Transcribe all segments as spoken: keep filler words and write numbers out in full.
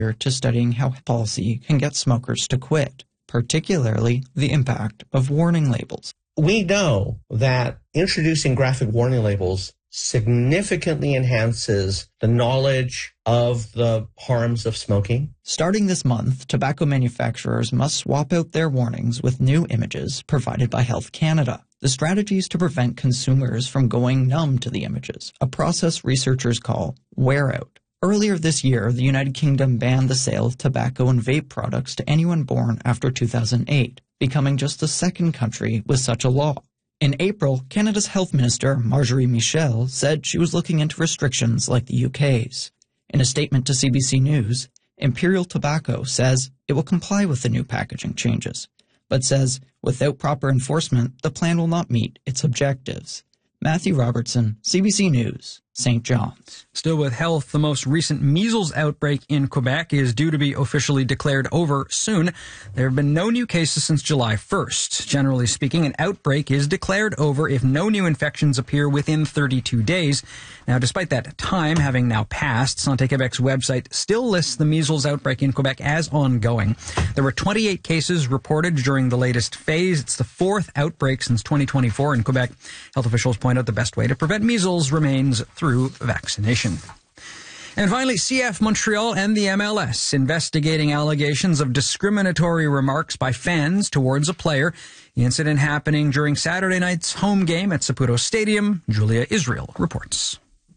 to studying how policy can get smokers to quit, particularly the impact of warning labels. We know that introducing graphic warning labels significantly enhances the knowledge of the harms of smoking. Starting this month, tobacco manufacturers must swap out their warnings with new images provided by Health Canada. The strategy is to prevent consumers from going numb to the images, a process researchers call wear out. Earlier this year, the United Kingdom banned the sale of tobacco and vape products to anyone born after two thousand eight, becoming just the second country with such a law. In April, Canada's Health Minister, Marjorie Michel, said she was looking into restrictions like the U K's. In a statement to C B C News, Imperial Tobacco says it will comply with the new packaging changes, but says without proper enforcement, the plan will not meet its objectives. Matthew Robertson, C B C News, Saint John's. Still with health, the most recent measles outbreak in Quebec is due to be officially declared over soon. There have been no new cases since July first. Generally speaking, an outbreak is declared over if no new infections appear within thirty-two days. Now, despite that time having now passed, Santé Québec's website still lists the measles outbreak in Quebec as ongoing. There were twenty-eight cases reported during the latest phase. It's the fourth outbreak since twenty twenty-four in Quebec. Health officials point out the best way to prevent measles remains through vaccination. And finally, C F Montreal and the M L S investigating allegations of discriminatory remarks by fans towards a player. The incident happening during Saturday night's home game at Saputo Stadium. Julia Israel reports.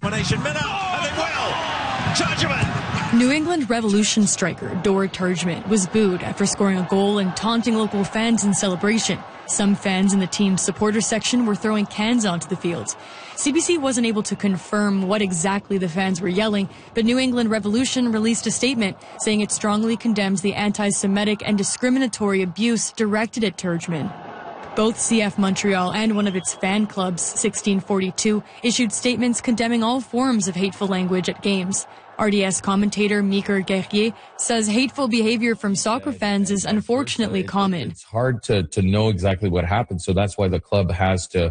New England Revolution striker Dora Turgeman was booed after scoring a goal and taunting local fans in celebration. Some fans in the team's supporter section were throwing cans onto the field. C B C wasn't able to confirm what exactly the fans were yelling, but New England Revolution released a statement saying it strongly condemns the anti-Semitic and discriminatory abuse directed at Turgeman. Both C F Montreal and one of its fan clubs, sixteen forty-two, issued statements condemning all forms of hateful language at games. R D S commentator Meeker Guerrier says hateful behavior from soccer fans is unfortunately common. It's hard to, to know exactly what happened, so that's why the club has to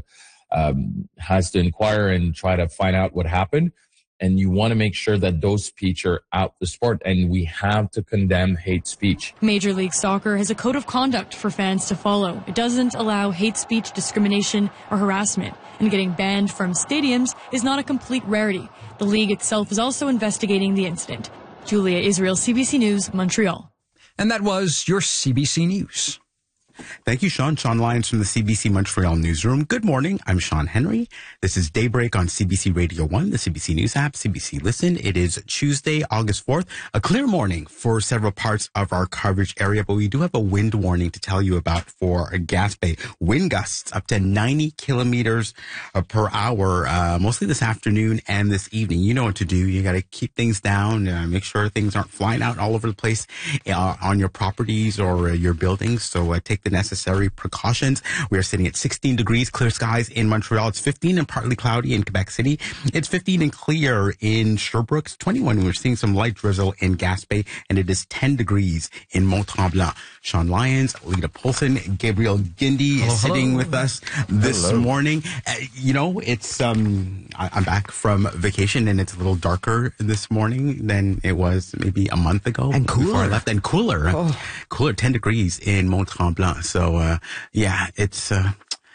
um, has to inquire and try to find out what happened. And you want to make sure that those speech are out the sport, and we have to condemn hate speech. Major League Soccer has a code of conduct for fans to follow. It doesn't allow hate speech, discrimination, or harassment, and getting banned from stadiums is not a complete rarity. The league itself is also investigating the incident. Julia Israel, C B C News, Montreal. And that was your C B C News. Thank you, Sean. Sean Lyons from the C B C Montreal Newsroom. Good morning. I'm Sean Henry. This is Daybreak on C B C Radio one, the C B C News app, C B C Listen. It is Tuesday, August fourth. A clear morning for several parts of our coverage area, but we do have a wind warning to tell you about for Gaspé. Wind gusts up to ninety kilometers per hour, uh, mostly this afternoon and this evening. You know what to do. You got to keep things down, uh, make sure things aren't flying out all over the place uh, on your properties or uh, your buildings. So uh, take the necessary precautions. We are sitting at sixteen degrees, clear skies in Montreal. It's fifteen and partly cloudy in Quebec City. It's fifteen and clear in Sherbrooke. It's twenty-one. We're seeing some light drizzle in Gaspé, and it is ten degrees in Mont-Tremblant. Sean Lyons, Lita Polson, Gabriel Gindi hello, is sitting hello. with us this Hello. morning. Uh, you know, it's um, I, I'm back from vacation, and it's a little darker this morning than it was maybe a month ago. And Before I cooler. left, and cooler, Oh. cooler, ten degrees in Mont-Tremblant. So, uh, yeah, it's, uh,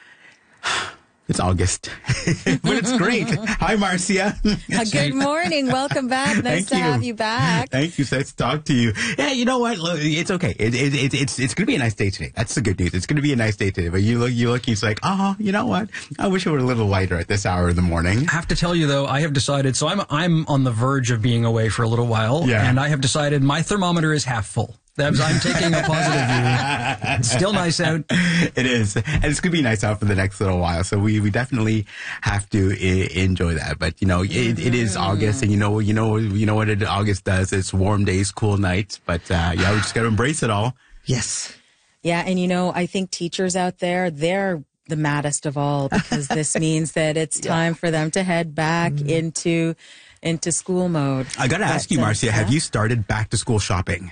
it's August, but it's great. Hi, Marcia. Uh, good morning. Welcome back. Nice Thank to you. have you back. Thank you. So nice to talk to you. Yeah, you know what? Look, it's okay. It, it, it, it's it's going to be a nice day today. That's the good news. It's going to be a nice day today. But you look, you look, you're like, oh, you know what? I wish it were a little lighter at this hour in the morning. I have to tell you, though, I have decided, so I'm I'm on the verge of being away for a little while, Yeah. and I have decided my thermometer is half full. That was, I'm taking a positive view. It's still nice out. It is. And it's going to be nice out for the next little while. So we, we definitely have to I- enjoy that. But, you know, it, it is August, and you know, you know, you know what it, August does. It's warm days, cool nights. But, uh, yeah, we just got to embrace it all. Yes. Yeah, and you know, I think teachers out there, they're the maddest of all because this means that it's time for them to head back mm. into into school mode. I got to ask you, But, uh, Marcia, have yeah? you started back to school shopping?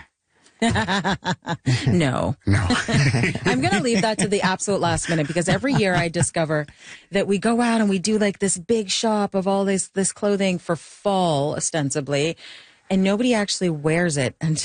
No. No. I'm going to leave that to the absolute last minute because every year I discover that we go out and we do like this big shop of all this this clothing for fall, ostensibly. and nobody actually wears it until